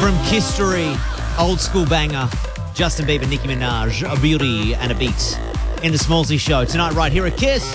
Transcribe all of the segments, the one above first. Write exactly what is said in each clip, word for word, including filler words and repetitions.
From Kistery, old school banger, Justin Bieber, Nicki Minaj, A Beauty and a Beat in the Smallsy Show tonight right here at Kiss.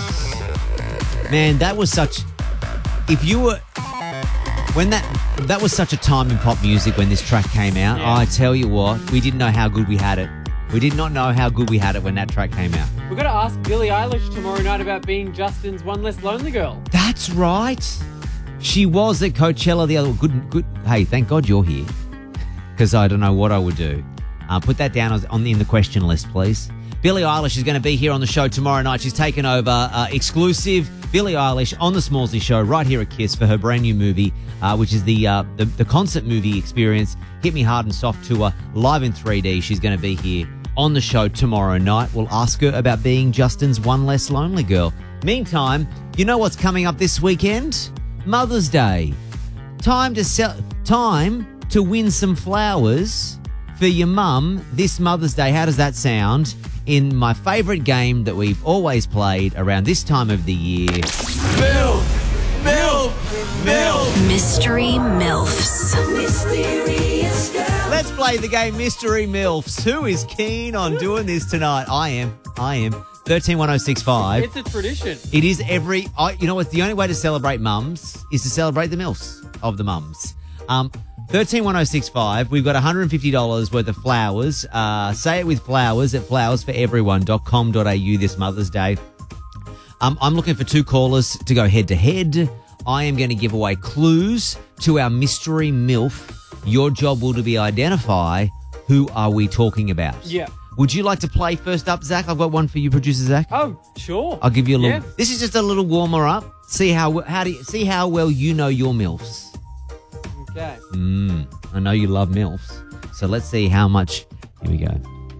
Man, that was such... If you were... When that... That was such a time in pop music when this track came out. Yeah. I tell you what, we didn't know how good we had it. We did not know how good we had it when that track came out. We've got to ask Billie Eilish tomorrow night about being Justin's One Less Lonely Girl. That's right. She was at Coachella the other... Good, good. Hey, thank God you're here. Because I don't know what I would do. Uh, put that down on the, in the question list, please. Billie Eilish is going to be here on the show tomorrow night. She's taken over uh, exclusive Billie Eilish on the Smallsy Show right here at Kiss for her brand new movie, uh, which is the, uh, the the concert movie experience, Hit Me Hard and Soft Tour, live in three D. She's going to be here on the show tomorrow night. We'll ask her about being Justin's One Less Lonely Girl. Meantime, you know what's coming up this weekend? Mother's Day. Time to sell. Time to win some flowers for your mum this Mother's Day. How does that sound? In my favourite game that we've always played around this time of the year. MILF! MILF! MILF! Mystery MILFs. Mysterious girl. Let's play the game Mystery MILFs. Who is keen on doing this tonight? I am. I am. thirteen one oh six five. It's a tradition. It is every... I, you know what? The only way to celebrate mums is to celebrate the MILFs of the mums. Um... thirteen one oh six five. We've got one hundred fifty dollars worth of flowers. Uh, say it with flowers at flowers for everyone dot com dot a u this Mother's Day. Um, I'm looking for two callers to go head to head. I am going to give away clues to our mystery MILF. Your job will to be identify who are we talking about. Yeah. Would you like to play first up, Zach? I've got one for you, producer Zach. Oh, sure. I'll give you a little. Yeah. This is just a little warmer up. See how how do you, see how well you know your MILFs. Okay. Mm, I know you love MILFs. So let's see how much... Here we go.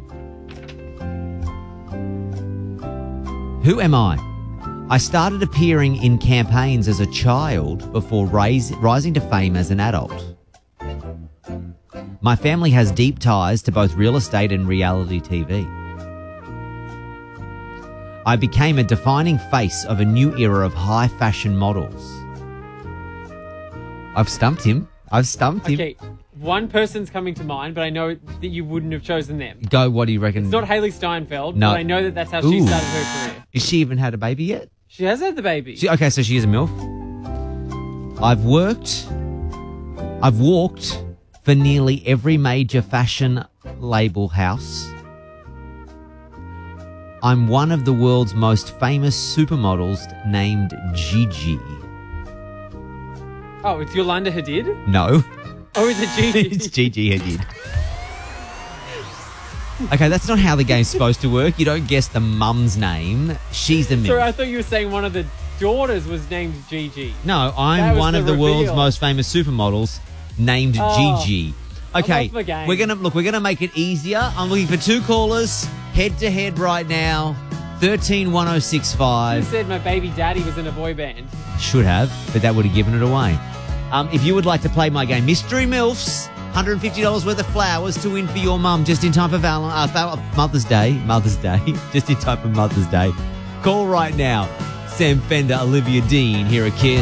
Who am I? I started appearing in campaigns as a child before rise, rising to fame as an adult. My family has deep ties to both real estate and reality T V. I became a defining face of a new era of high fashion models. I've stumped him. I've stumped him. Okay, one person's coming to mind, but I know that you wouldn't have chosen them. Go, what do you reckon? It's not Haley Steinfeld, No. but I know that that's how she Ooh. started her career. Has she even had a baby yet? She has had the baby. She, okay, so she is a MILF. I've worked, I've walked for nearly every major fashion label house. I'm one of the world's most famous supermodels named Gigi. Oh, it's Yolanda Hadid? No. Oh, is it Gigi? It's Gigi Hadid. Okay, that's not how the game's supposed to work. You don't guess the mum's name. She's the MILF. Sorry, I thought you were saying one of the daughters was named Gigi. No, That I'm was one the of the world's reveal. most famous supermodels named Oh, Gigi. I Okay, love the game. we're gonna look. We're gonna make it easier. I'm looking for two callers, head to head right now. Thirteen one oh six You five. said my baby daddy was in a boy band. Should have, but that would have given it away. Um, if you would like to play my game, Mystery MILFs, one hundred fifty dollars worth of flowers to win for your mum just in time for Val- uh, Val- Mother's Day. Mother's Day, just in time for Mother's Day. Call right now. Sam Fender, Olivia Dean here at Kiss.